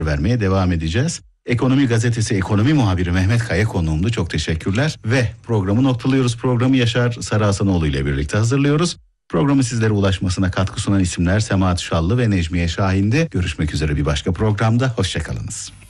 vermeye devam edeceğiz. Ekonomi Gazetesi ekonomi muhabiri Mehmet Kaya konuğumdu. Çok teşekkürler ve programı noktalıyoruz. Programı Yaşar Sarıhasanoğlu ile birlikte hazırlıyoruz. Programı sizlere ulaşmasına katkı sunan isimler Semahat Şallı ve Necmiye Şahin'di. Görüşmek üzere bir başka programda. Hoşçakalınız.